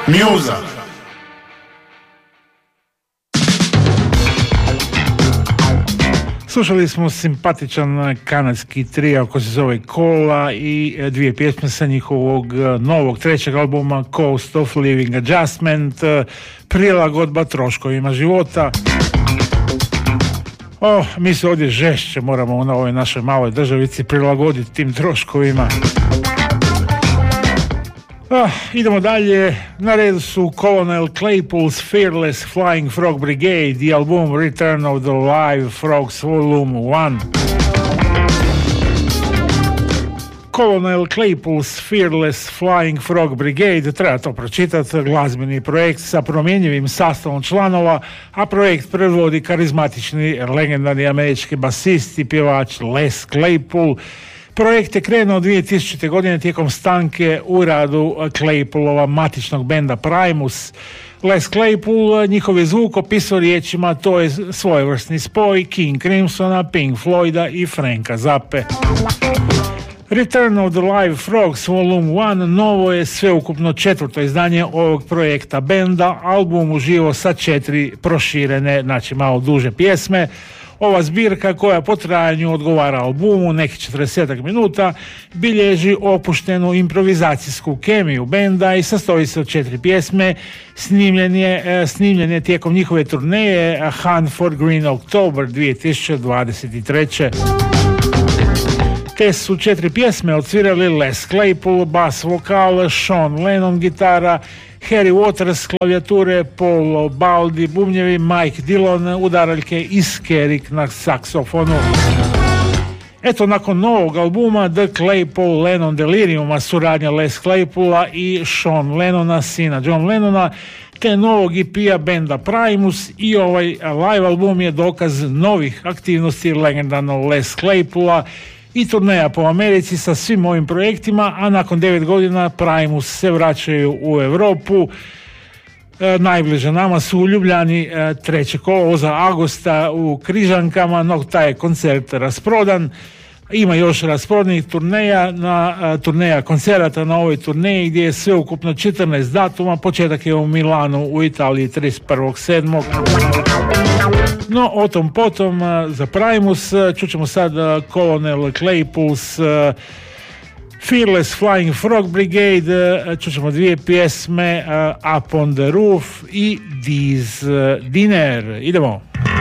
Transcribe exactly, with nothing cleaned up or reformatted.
Mjuza. Slušali smo simpatičan kanadski trio koji se zove Cola i dvije pjesme sa njihovog novog trećeg albuma Cost of Living Adjustment, prilagodba troškovima života. Oh, mi se ovdje žešće moramo na ovoj našoj maloj državici prilagoditi tim troškovima. Ah, idemo dalje, na redu su Colonel Claypool's Fearless Flying Frog Brigade i album Return of the Live Frogs Volume one. Colonel Claypool's Fearless Flying Frog Brigade, treba to pročitati, glazbeni projekt sa promjenjivim sastavom članova, a projekt predvodi karizmatični legendarni američki basist i pjevač Les Claypool. Projekt je krenuo dvije tisućite. godine tijekom stanke u radu Claypoolova matičnog benda Primus. Les Claypool njihov je zvuk opisao riječima: to je svojevrsni spoj King Crimsona, Pink Floyda i Franka Zappe. Return of the Live Frogs Volume one novo je sveukupno četvrto izdanje ovog projekta benda, album uživo sa četiri proširene, znači malo duže pjesme. Ova zbirka, koja po trajanju odgovara albumu, nekih četrdesetak minuta, bilježi opuštenu improvizacijsku kemiju benda i sastoji se od četiri pjesme. Snimljen je, snimljen je tijekom njihove turneje Hunt for Green October dvije tisuće dvadeset treće. Te su četiri pjesme odsvirali Les Claypool, bas vokal, Sean Lennon gitara, Harry Waters klavijature, Paul Baldi bubnjevi, Mike Dillon udaraljke i Skerik na saksofonu. Eto, nakon novog albuma The Claypool Lennon Deliriuma, suradnja Les Claypoola i Sean Lennona, sina John Lennona, te novog E P-a benda Primus, i ovaj live album je dokaz novih aktivnosti legendarnog Les Claypoola i turneja po Americi sa svim ovim projektima, a nakon devet godina Primus se vraćaju u Europu. E, najbliže nama su u Ljubljani e, trećeg kolovoza augusta u Križankama, no taj je koncert rasprodan. Ima još rasprodanih turneja, na a, turneja koncerata na ovoj turneji gdje je sve ukupno četrnaest datuma. Početak je u Milanu u Italiji trideset prvog sedmog No, o tom potom, za Primus čućemo sad Colonel Claypool's uh, Fearless Flying Frog Brigade, čućemo dvije pjesme, uh, Up on the Roof i This uh, Dinner. Idemo!